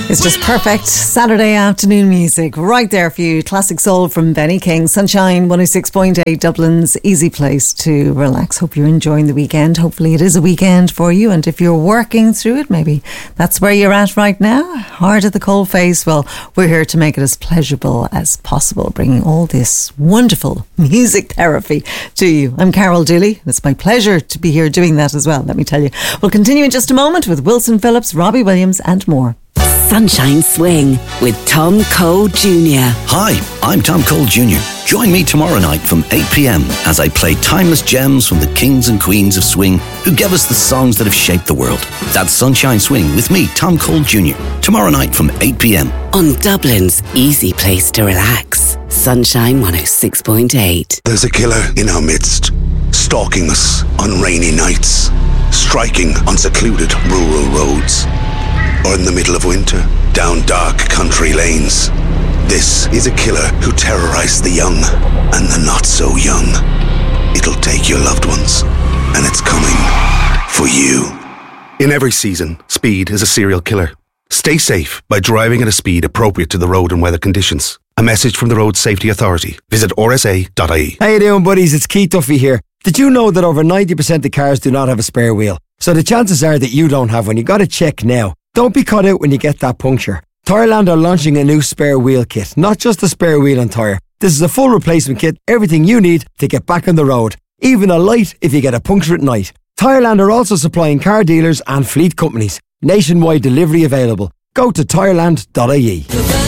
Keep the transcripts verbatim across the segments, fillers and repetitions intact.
It's just perfect Saturday afternoon music right there for you. Classic soul from Benny King. Sunshine one oh six point eight, Dublin's easy place to relax. Hope you're enjoying the weekend. Hopefully it is a weekend for you, and if you're working through it, maybe that's where you're at right now, hard at the cold face. Well, we're here to make it as pleasurable as possible, bringing all this wonderful music therapy to you. I'm Carol Dooley. It's my pleasure to be here doing that as well, let me tell you. We'll continue in just a moment with Wilson Phillips, Robbie Williams and more. Sunshine Swing with Tom Cole Junior Hi, I'm Tom Cole Junior Join me tomorrow night from eight p.m. as I play timeless gems from the kings and queens of swing who gave us the songs that have shaped the world. That's Sunshine Swing with me, Tom Cole Junior Tomorrow night from eight p.m. on Dublin's easy place to relax. Sunshine one oh six point eight. There's a killer in our midst, stalking us on rainy nights, striking on secluded rural roads, or in the middle of winter, down dark country lanes. This is a killer who terrorized the young and the not so young. It'll take your loved ones, and it's coming for you. In every season, speed is a serial killer. Stay safe by driving at a speed appropriate to the road and weather conditions. A message from the Road Safety Authority. Visit r s a dot i e. How you doing, buddies? It's Keith Duffy here. Did you know that over ninety percent of cars do not have a spare wheel? So the chances are that you don't have one. You got to check now. Don't be caught out when you get that puncture. Tyreland are launching a new spare wheel kit, not just a spare wheel and tyre. This is a full replacement kit, everything you need to get back on the road. Even a light if you get a puncture at night. Tyreland are also supplying car dealers and fleet companies. Nationwide delivery available. Go to tyreland dot i e.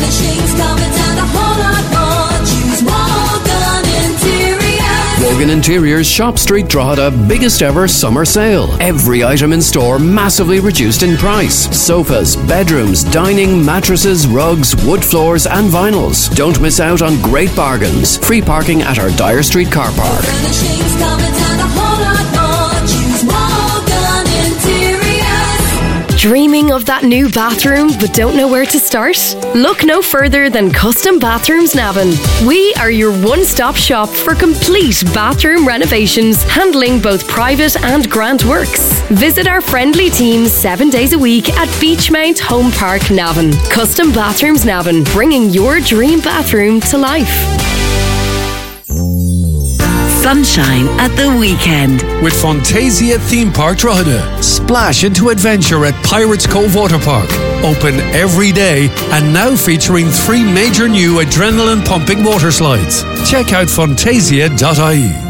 Rogan Interiors Shop Street Drogheda biggest ever summer sale. Every item in store massively reduced in price. Sofas, bedrooms, dining, mattresses, rugs, wood floors and vinyls. Don't miss out on great bargains. Free parking at our Dyer Street car park. Dreaming of that new bathroom but don't know where to start? Look no further than Custom Bathrooms Navan. We are your one-stop shop for complete bathroom renovations, handling both private and grant works. Visit our friendly team seven days a week at Beachmount Home Park, Navan. Custom Bathrooms Navan, bringing your dream bathroom to life. Sunshine at the weekend with Fantasia Theme Park Drogheda. Splash into adventure at Pirates Cove Water Park. Open every day and now featuring three major new adrenaline pumping water slides. Check out fantasia dot i e.